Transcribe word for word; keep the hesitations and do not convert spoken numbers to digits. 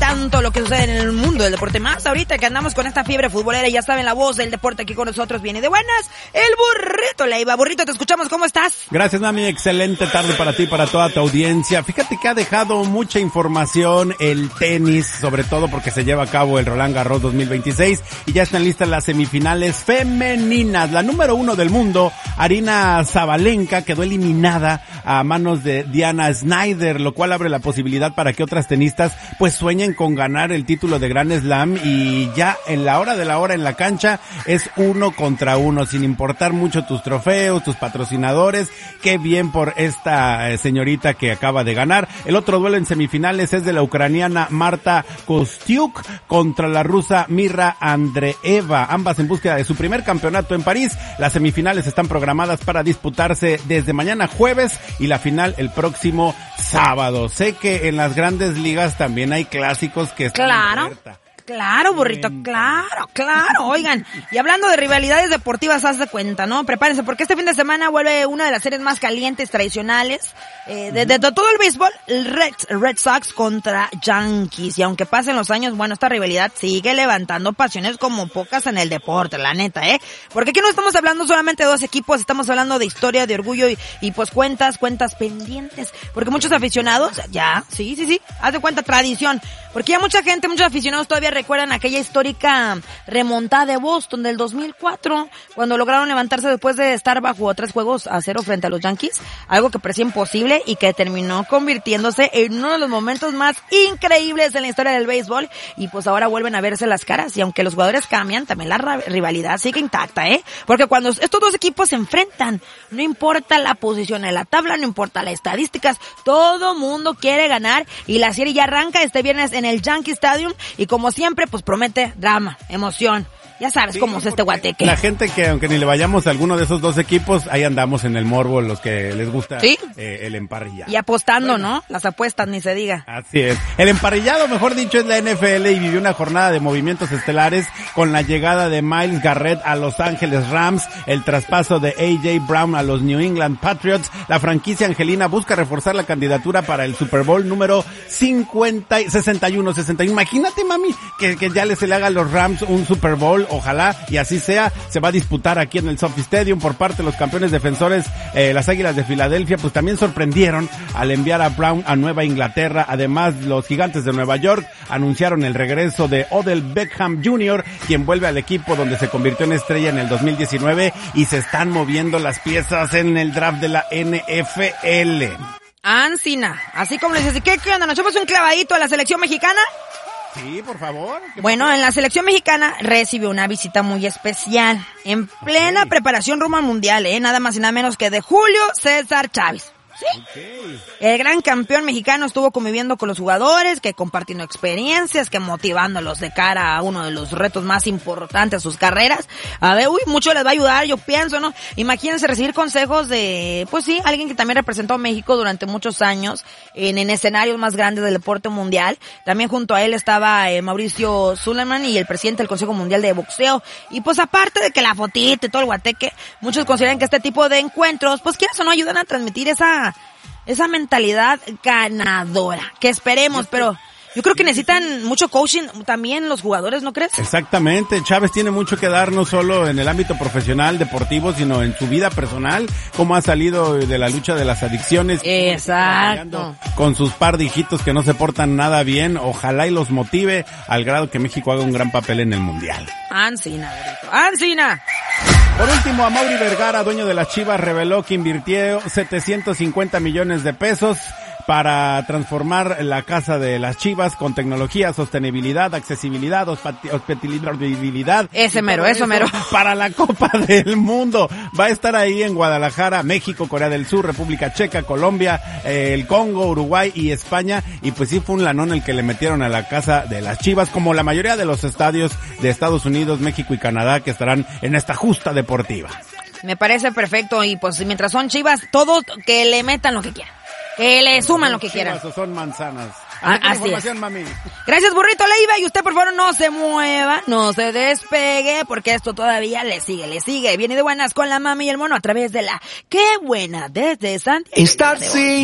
tanto lo que sucede en el mundo del deporte. Más ahorita que andamos con esta fiebre futbolera, y ya saben, la voz del deporte aquí con nosotros viene de buenas, el Burrito Leiva. Burrito, te escuchamos, ¿cómo estás? Gracias, mami, excelente tarde para ti, para toda tu audiencia. Fíjate que ha dejado mucha información el tenis, sobre todo porque se lleva a cabo el Roland Garros dos mil veintiséis y ya están listas las semifinales femeninas. La número uno del mundo, Aryna Sabalenka, quedó eliminada a manos de Diana Snyder, lo cual abre la posibilidad para que otras tenistas pues sueñen con ganar el título de Grand Slam, y ya en la hora de la hora en la cancha es uno contra uno, sin importar mucho tus trofeos, tus patrocinadores. Qué bien por esta eh, señorita que acaba de ganar. El otro duelo en semifinales es de la ucraniana Marta Kostyuk contra la rusa Mira Andreeva, ambas en búsqueda de su primer campeonato en París. Las semifinales están programadas para disputarse desde mañana jueves y la final el próximo sábado. Sé que en las grandes ligas también hay clásicos que están claro. en puerta. Claro, Burrito, claro, claro. Oigan, y hablando de rivalidades deportivas, haz de cuenta, ¿no? Prepárense, porque este fin de semana vuelve una de las series más calientes, tradicionales, eh, de, de, de todo el béisbol, el Red, Red Sox contra Yankees. Y aunque pasen los años, bueno, esta rivalidad sigue levantando pasiones como pocas en el deporte, la neta, ¿eh? Porque aquí no estamos hablando solamente de dos equipos, estamos hablando de historia, de orgullo y, y pues cuentas, cuentas pendientes. Porque muchos aficionados, ya, sí, sí, sí, haz de cuenta, tradición. Porque ya mucha gente, muchos aficionados todavía recuerdan aquella histórica remontada de Boston del dos mil cuatro, cuando lograron levantarse después de estar bajo tres juegos a cero frente a los Yankees, algo que parecía imposible y que terminó convirtiéndose en uno de los momentos más increíbles en la historia del béisbol. Y pues ahora vuelven a verse las caras, y aunque los jugadores cambian, también la rivalidad sigue intacta, ¿eh? Porque cuando estos dos equipos se enfrentan, no importa la posición en la tabla, no importa las estadísticas, todo mundo quiere ganar, y la serie ya arranca este viernes en el Yankee Stadium, y como siempre, pues promete drama, emoción. Ya sabes sí, cómo es este guateque. La gente que, aunque ni le vayamos a alguno de esos dos equipos, ahí andamos en el morbo, los que les gusta ¿Sí? eh, el emparrillado. Y apostando, bueno. ¿no? Las apuestas, ni se diga. Así es. El emparrillado, mejor dicho, es la N F L, y vivió una jornada de movimientos estelares con la llegada de Myles Garrett a Los Ángeles Rams, el traspaso de A J Brown a los New England Patriots. La franquicia angelina busca reforzar la candidatura para el Super Bowl número cincuenta, sesenta y uno, sesenta y uno. Imagínate, mami, que, que ya le se le haga a los Rams un Super Bowl. Ojalá y así sea. Se va a disputar aquí en el Sophie Stadium por parte de los campeones defensores, eh, las Águilas de Filadelfia, pues también sorprendieron al enviar a Brown a Nueva Inglaterra. Además, los Gigantes de Nueva York anunciaron el regreso de Odell Beckham junior, quien vuelve al equipo donde se convirtió en estrella en el dos mil diecinueve, y se están moviendo las piezas en el draft de la N F L. Ancina, así como les dices, ¿qué, qué onda? ¿Nos echamos un clavadito a la selección mexicana? Sí, por favor. Bueno, en la selección mexicana recibió una visita muy especial, en plena okay. preparación rumbo al mundial, ¿eh? Nada más y nada menos que de Julio César Chávez. ¿Sí? Okay. El gran campeón mexicano estuvo conviviendo con los jugadores, que compartiendo experiencias, que motivándolos de cara a uno de los retos más importantes de sus carreras. A ver, uy, mucho les va a ayudar, yo pienso, ¿no? Imagínense recibir consejos de, pues sí, alguien que también representó a México durante muchos años en, en escenarios más grandes del deporte mundial. También junto a él estaba eh, Mauricio Suleiman y el presidente del Consejo Mundial de Boxeo. Y pues aparte de que la fotita y todo el guateque, muchos consideran que este tipo de encuentros, pues quieras o no, ayudan a transmitir esa esa mentalidad ganadora, que esperemos, pero yo creo que necesitan mucho coaching también los jugadores, ¿no crees? Exactamente, Chávez tiene mucho que dar, no solo en el ámbito profesional, deportivo, sino en su vida personal, cómo ha salido de la lucha de las adicciones. Exacto. Con sus par de hijitos que no se portan nada bien, ojalá y los motive al grado que México haga un gran papel en el Mundial. Ancina, Ancina. Por último, Amaury Vergara, dueño de las Chivas, reveló que invirtió setecientos cincuenta millones de pesos para transformar la casa de las Chivas con tecnología, sostenibilidad, accesibilidad, hospitalidad. Ese mero, eso mero. Para la Copa del Mundo. Va a estar ahí en Guadalajara, México, Corea del Sur, República Checa, Colombia, eh, el Congo, Uruguay y España. Y pues sí fue un lanón el que le metieron a la casa de las Chivas, como la mayoría de los estadios de Estados Unidos, México y Canadá que estarán en esta justa deportiva. Me parece perfecto, y pues mientras son Chivas, todos que le metan lo que quieran. Que le suman lo que quieran. O son manzanas. Ah, así es. Mami. Gracias, Burrito Leiva. Y usted, por favor, no se mueva, no se despegue, porque esto todavía le sigue, le sigue. Viene de buenas con la mami y el mono a través de la Qué Buena desde Santiago. Estar sin